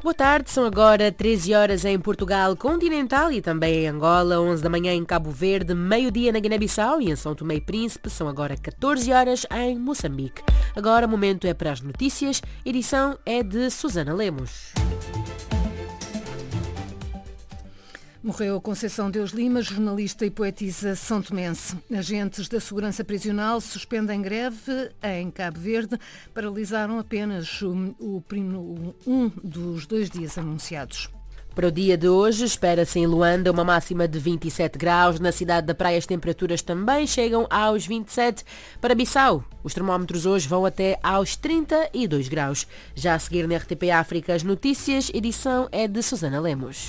Boa tarde, são agora 13 horas em Portugal continental e também em Angola, 11 da manhã em Cabo Verde, meio-dia na Guiné-Bissau e em São Tomé e Príncipe, são agora 14 horas em Moçambique. Agora o momento é para as notícias, edição é de Susana Lemos. Morreu Conceição Deus Lima, jornalista e poetisa são-tomense. Agentes da segurança prisional suspendem greve em Cabo Verde, paralisaram apenas um dos 2 dias anunciados. Para o dia de hoje, espera-se em Luanda uma máxima de 27 graus. Na cidade da Praia as temperaturas também chegam aos 27. Para Bissau, os termómetros hoje vão até aos 32 graus. Já a seguir na RTP África as notícias, edição é de Susana Lemos.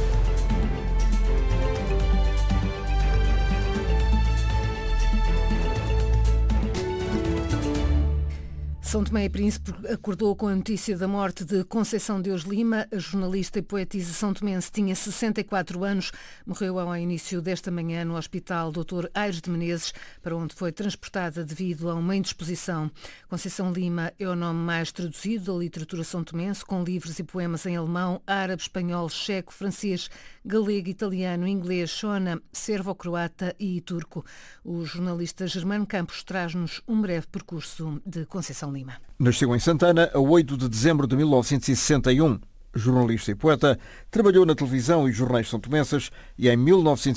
São Tomé e Príncipe acordou com a notícia da morte de Conceição Deus Lima. A jornalista e poetisa são-tomense tinha 64 anos. Morreu ao início desta manhã no Hospital Dr. Aires de Menezes, para onde foi transportada devido a uma indisposição. Conceição Lima é o nome mais traduzido da literatura são-tomense, com livros e poemas em alemão, árabe, espanhol, checo, francês, galego, italiano, inglês, shona, servo-croata e turco. O jornalista Germano Campos traz-nos um breve percurso de Conceição Lima. Nasceu em Santana a 8 de dezembro de 1961. Jornalista e poeta, trabalhou na televisão e jornais são-tomenses e em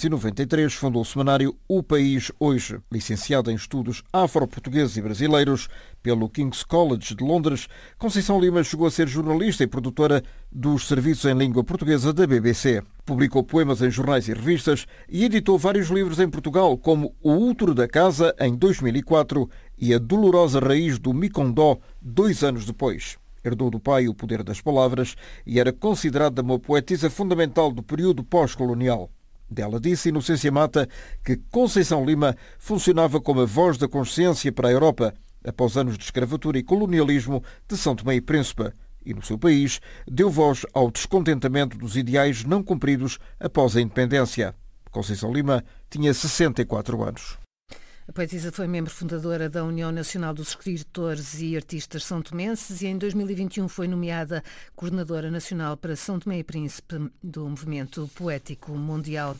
1993 fundou o semanário O País Hoje. Licenciada em estudos afro-portugueses e brasileiros pelo King's College de Londres, Conceição Lima chegou a ser jornalista e produtora dos serviços em língua portuguesa da BBC. Publicou poemas em jornais e revistas e editou vários livros em Portugal, como O Útero da Casa, em 2004, e A Dolorosa Raiz do Micondó, 2 anos depois. Herdou do pai o poder das palavras e era considerada uma poetisa fundamental do período pós-colonial. Dela disse Inocência Mata que Conceição Lima funcionava como a voz da consciência para a Europa, após anos de escravatura e colonialismo de São Tomé e Príncipe, e no seu país deu voz ao descontentamento dos ideais não cumpridos após a independência. Conceição Lima tinha 64 anos. A poetisa foi membro fundadora da União Nacional dos Escritores e Artistas são-tomenses e em 2021 foi nomeada coordenadora nacional para São Tomé e Príncipe do Movimento Poético Mundial.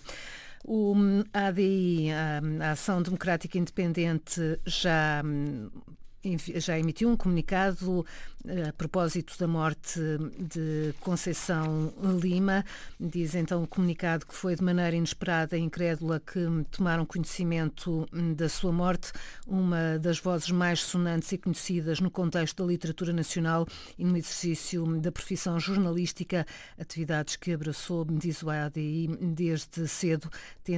O ADI, a Ação Democrática Independente, já emitiu um comunicado a propósito da morte de Conceição Lima. Diz então o comunicado que foi de maneira inesperada e incrédula que tomaram conhecimento da sua morte, uma das vozes mais sonantes e conhecidas no contexto da literatura nacional e no exercício da profissão jornalística, atividades que abraçou, diz o ADI, desde cedo,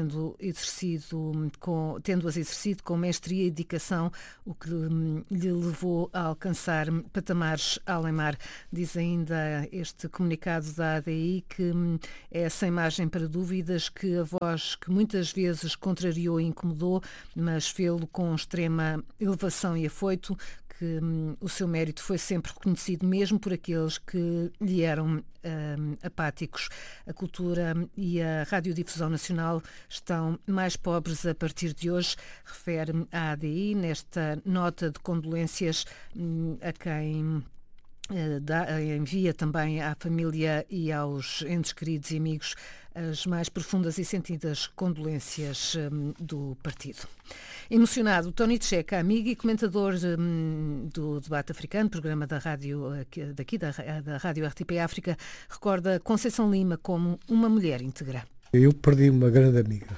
tendo-as exercido com mestria e dedicação, o que lhe levou a alcançar patamares além mar. Diz ainda este comunicado da ADI que é sem margem para dúvidas que a voz que muitas vezes contrariou e incomodou, mas fê-lo com extrema elevação e afoito, que o seu mérito foi sempre reconhecido mesmo por aqueles que lhe eram apáticos. A cultura e a radiodifusão nacional estão mais pobres a partir de hoje, refere a ADI nesta nota de condolências a quem envia também à família e aos entes queridos e amigos as mais profundas e sentidas condolências do partido. Emocionado, Tony Tcheca, amigo e comentador do Debate Africano, programa da rádio da Rádio RTP África, recorda Conceição Lima como uma mulher íntegra. Eu perdi uma grande amiga.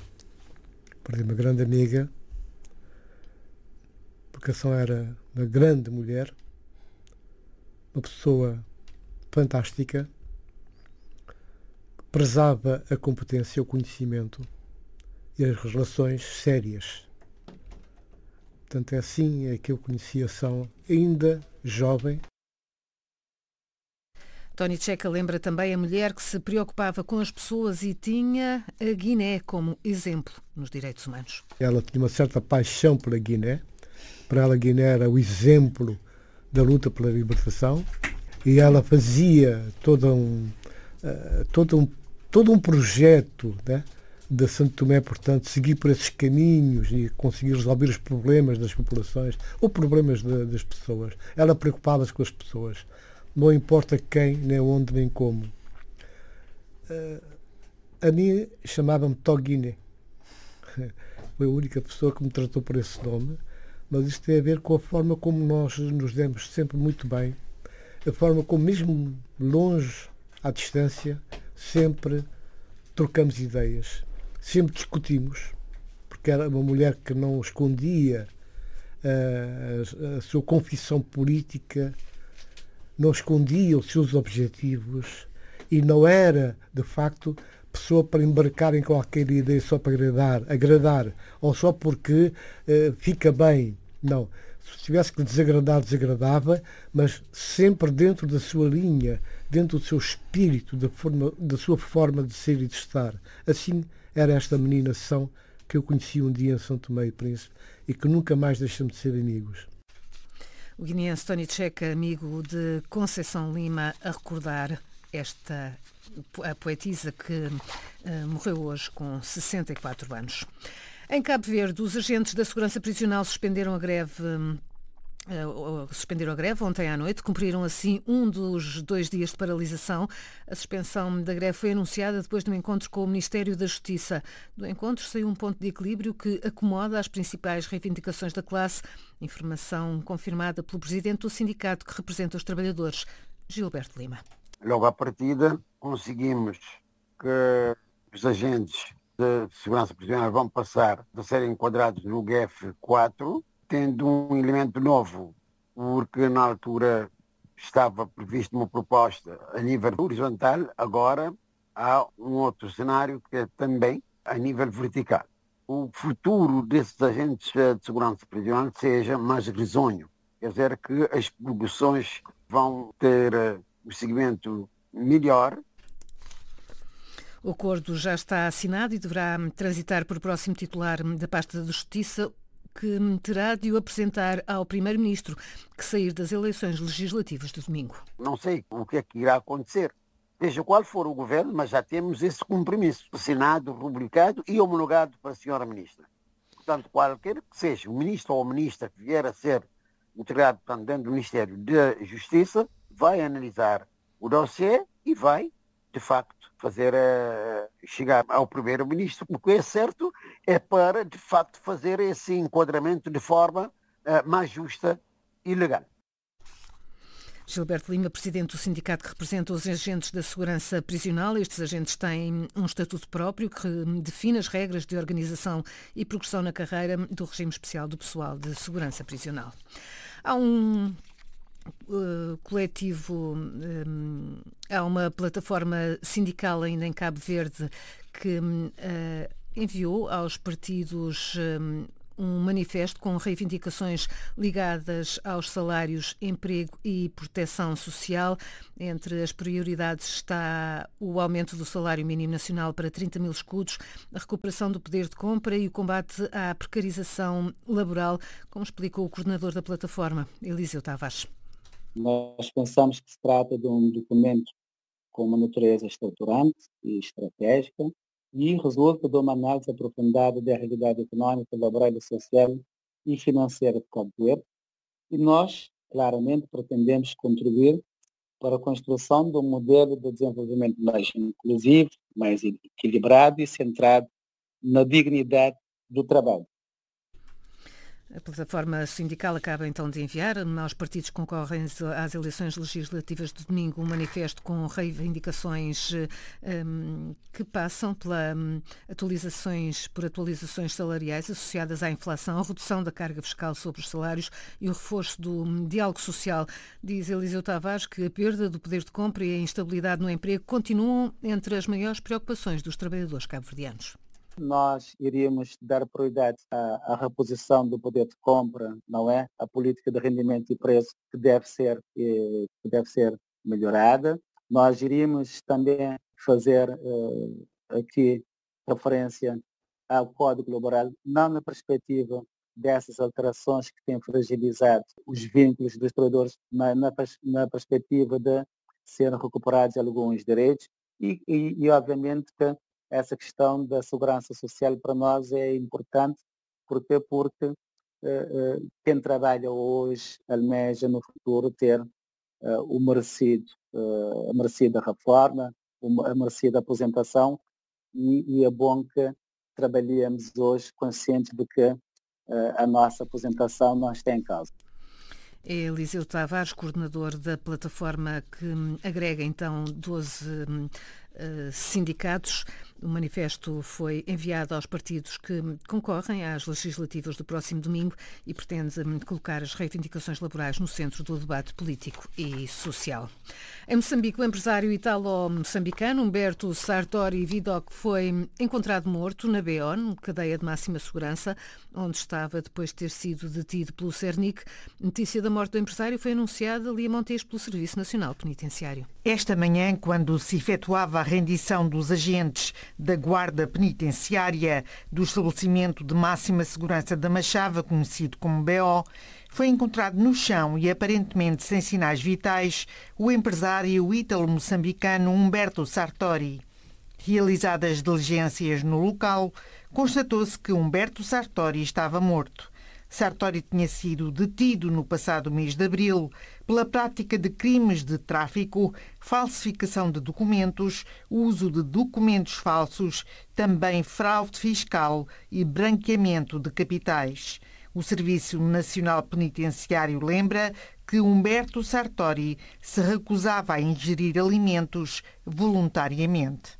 Porque a Conceição era uma grande mulher, uma pessoa fantástica, que prezava a competência, o conhecimento e as relações sérias. Portanto, é assim que eu conhecia a São, ainda jovem. Tony Tcheca lembra também a mulher que se preocupava com as pessoas e tinha a Guiné como exemplo nos direitos humanos. Ela tinha uma certa paixão pela Guiné. Para ela, a Guiné era o exemplo da luta pela libertação e ela fazia todo um projeto, né, de Santo Tomé, portanto, seguir por esses caminhos e conseguir resolver os problemas das populações ou problemas das pessoas. Ela preocupava-se com as pessoas. não importa quem, nem onde, nem como. A mim chamava-me Toguine. Foi a única pessoa que me tratou por esse nome, mas isto tem a ver com a forma como nós nos demos sempre muito bem, a forma como, mesmo longe, à distância, sempre trocamos ideias, sempre discutimos, porque era uma mulher que não escondia a sua confissão política, não escondia os seus objetivos e não era, de facto, pessoa para embarcar em qualquer ideia só para agradar ou só porque fica bem. Não. Se tivesse que desagradar, desagradava, mas sempre dentro da sua linha, dentro do seu espírito, da sua forma de ser e de estar. Assim era esta menina São que eu conheci um dia em São Tomé e Príncipe e que nunca mais deixamos de ser amigos. O guineense Tony Checa, amigo de Conceição Lima, a recordar a poetisa que morreu hoje com 64 anos. Em Cabo Verde, os agentes da Segurança Prisional suspenderam a greve ontem à noite, cumpriram assim um dos 2 dias de paralisação. A suspensão da greve foi anunciada depois de um encontro com o Ministério da Justiça. Do encontro saiu um ponto de equilíbrio que acomoda as principais reivindicações da classe. Informação confirmada pelo presidente do sindicato que representa os trabalhadores, Gilberto Lima. Logo à partida, conseguimos que os agentes de segurança prisional vão passar a serem enquadrados no GEF 4, tendo um elemento novo, porque na altura estava previsto uma proposta a nível horizontal, agora há um outro cenário que é também a nível vertical. O futuro desses agentes de segurança prisional seja mais risonho, quer dizer que as progressões vão ter o segmento melhor. O acordo já está assinado e deverá transitar por o próximo titular da pasta da Justiça, que terá de o apresentar ao Primeiro-Ministro, que sair das eleições legislativas de domingo. Não sei o que é que irá acontecer, seja qual for o governo, mas já temos esse compromisso assinado, rubricado e homologado para a senhora Ministra. Portanto, qualquer que seja o Ministro ou a Ministra que vier a ser integrado, portanto, dentro do Ministério da Justiça, vai analisar o dossiê e vai, de facto, fazer chegar ao Primeiro-Ministro, o que é certo é para, de facto, fazer esse enquadramento de forma mais justa e legal. Gilberto Lima, presidente do sindicato que representa os agentes da segurança prisional. Estes agentes têm um estatuto próprio que define as regras de organização e progressão na carreira do regime especial do pessoal de segurança prisional. Há um coletivo, há uma plataforma sindical ainda em Cabo Verde que enviou aos partidos um manifesto com reivindicações ligadas aos salários, emprego e proteção social. Entre as prioridades está o aumento do salário mínimo nacional para 30 mil escudos, a recuperação do poder de compra e o combate à precarização laboral, como explicou o coordenador da plataforma, Eliseu Tavares. Nós pensamos que se trata de um documento com uma natureza estruturante e estratégica e resulta de uma análise aprofundada da realidade económica, laboral, social e financeira de Cabo Verde. E nós, claramente, pretendemos contribuir para a construção de um modelo de desenvolvimento mais inclusivo, mais equilibrado e centrado na dignidade do trabalho. A plataforma sindical acaba então de enviar aos partidos que concorrem às eleições legislativas de domingo um manifesto com reivindicações que passam por atualizações salariais associadas à inflação, a redução da carga fiscal sobre os salários e o reforço do diálogo social. Diz Eliseu Tavares que a perda do poder de compra e a instabilidade no emprego continuam entre as maiores preocupações dos trabalhadores cabo-verdianos. Nós iríamos dar prioridade à reposição do poder de compra, não é? A política de rendimento e preço que deve ser melhorada. Nós iríamos também fazer aqui referência ao Código Laboral, não na perspectiva dessas alterações que têm fragilizado os vínculos dos trabalhadores, mas na perspectiva de serem recuperados alguns direitos e obviamente que essa questão da segurança social para nós é importante porque quem trabalha hoje almeja no futuro ter a merecida reforma, a merecida aposentação, e é bom que trabalhemos hoje conscientes de que a nossa aposentação não está em causa. É Eliseu Tavares, coordenador da plataforma que agrega então 12 sindicatos. O manifesto foi enviado aos partidos que concorrem às legislativas do próximo domingo e pretende colocar as reivindicações laborais no centro do debate político e social. Em Moçambique, o empresário italo-moçambicano Humberto Sartori Vidocq foi encontrado morto na BO, cadeia de máxima segurança, onde estava depois de ter sido detido pelo Cernic. A notícia da morte do empresário foi anunciada ali a Montes pelo Serviço Nacional Penitenciário. Esta manhã, quando se efetuava a rendição dos agentes da Guarda Penitenciária do estabelecimento de máxima segurança da Machava, conhecido como BO, foi encontrado no chão e aparentemente sem sinais vitais o empresário ítalo-moçambicano Humberto Sartori. Realizadas diligências no local, constatou-se que Humberto Sartori estava morto. Sartori tinha sido detido no passado mês de abril pela prática de crimes de tráfico, falsificação de documentos, uso de documentos falsos, também fraude fiscal e branqueamento de capitais. O Serviço Nacional Penitenciário lembra que Humberto Sartori se recusava a ingerir alimentos voluntariamente.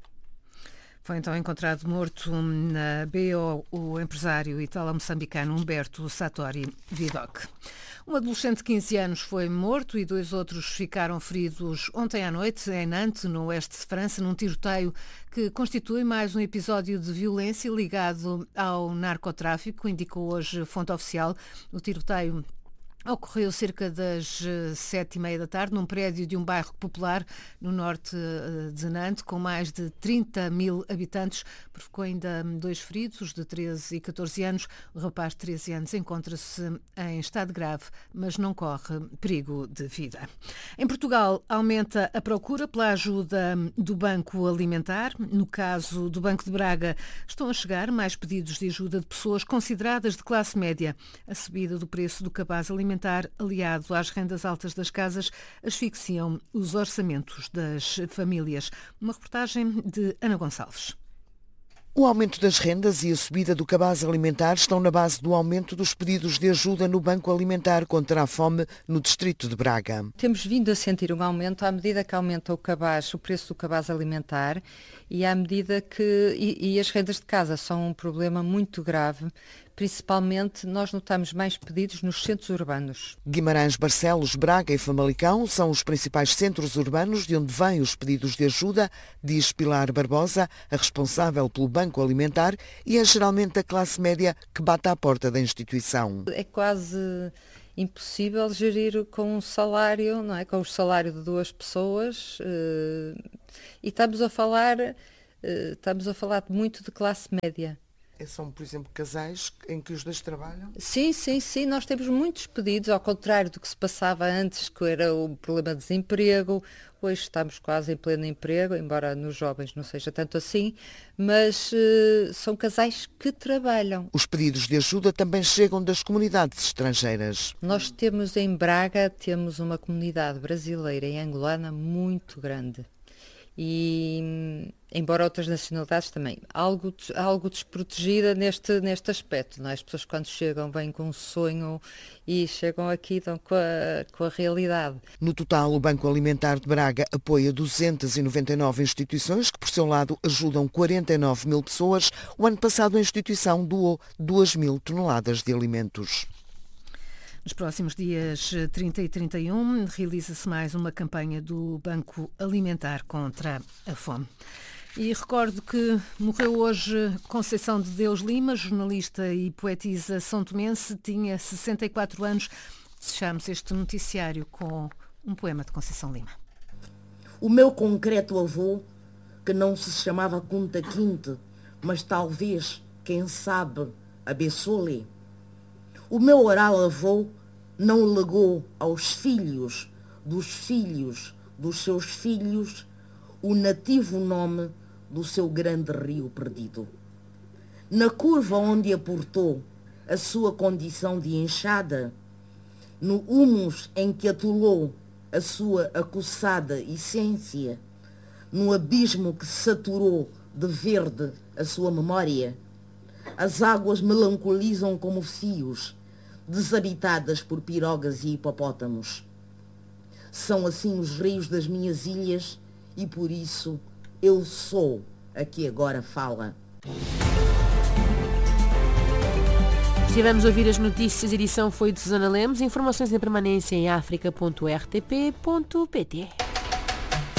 Foi então encontrado morto na BO o empresário italo-moçambicano Humberto Sartori Vidocq. Um adolescente de 15 anos foi morto e 2 outros ficaram feridos ontem à noite em Nantes, no oeste de França, num tiroteio que constitui mais um episódio de violência ligado ao narcotráfico, indicou hoje fonte oficial. O tiroteio ocorreu cerca das 7h30 da tarde num prédio de um bairro popular no norte de Nantes, com mais de 30 mil habitantes. Provocou ainda 2 feridos de 13 e 14 anos. O rapaz de 13 anos encontra-se em estado grave, mas não corre perigo de vida. Em Portugal, aumenta a procura pela ajuda do Banco Alimentar. No caso do Banco de Braga, estão a chegar mais pedidos de ajuda de pessoas consideradas de classe média. A subida do preço do cabaz alimentar, aliado às rendas altas das casas, asfixiam os orçamentos das famílias. Uma reportagem de Ana Gonçalves. O aumento das rendas e a subida do cabaz alimentar estão na base do aumento dos pedidos de ajuda no Banco Alimentar contra a fome no distrito de Braga. Temos vindo a sentir um aumento à medida que aumenta o preço do cabaz alimentar e à medida que e as rendas de casa são um problema muito grave. Principalmente, nós notamos mais pedidos nos centros urbanos. Guimarães, Barcelos, Braga e Famalicão são os principais centros urbanos de onde vêm os pedidos de ajuda, diz Pilar Barbosa, a responsável pelo Banco Alimentar, e é geralmente a classe média que bate à porta da instituição. É quase impossível gerir com um salário, não é? Com o salário de 2 pessoas, e estamos a falar muito de classe média. São, por exemplo, casais em que os 2 trabalham? Sim. Nós temos muitos pedidos, ao contrário do que se passava antes, que era o problema de desemprego. Hoje estamos quase em pleno emprego, embora nos jovens não seja tanto assim, mas são casais que trabalham. Os pedidos de ajuda também chegam das comunidades estrangeiras. Nós temos em Braga, uma comunidade brasileira e angolana muito grande. E, embora outras nacionalidades também, algo desprotegida neste aspecto, não é? As pessoas quando chegam vêm com um sonho e chegam aqui então, com a realidade. No total, o Banco Alimentar de Braga apoia 299 instituições que, por seu lado, ajudam 49 mil pessoas. O ano passado, a instituição doou 2.000 toneladas de alimentos. Nos próximos dias 30 e 31 realiza-se mais uma campanha do Banco Alimentar contra a fome. E recordo que morreu hoje Conceição de Deus Lima, jornalista e poetisa são-tomense, tinha 64 anos. Fechamos este noticiário com um poema de Conceição Lima. O meu concreto avô, que não se chamava Kunta Quinte, mas talvez, quem sabe, Abessole. O meu oral avô não legou aos filhos dos seus filhos o nativo nome do seu grande rio perdido. Na curva onde aportou a sua condição de enxada, no humus em que atolou a sua acossada essência, no abismo que saturou de verde a sua memória. As águas melancolizam como fios, desabitadas por pirogas e hipopótamos. São assim os rios das minhas ilhas e por isso eu sou a que agora fala. Estivemos a ouvir as notícias, a edição foi de Susana Lemos, informações em permanência em africa.rtp.pt.